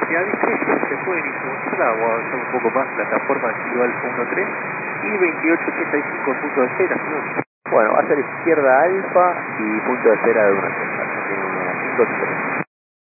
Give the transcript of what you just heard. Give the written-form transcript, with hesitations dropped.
Si avise que se pueden introducir o avanzar un poco más, plataforma individual 1-3 y 2885 punto de espera, señor. Bueno, va a ser izquierda alfa y punto de espera de una cosa. 5-3.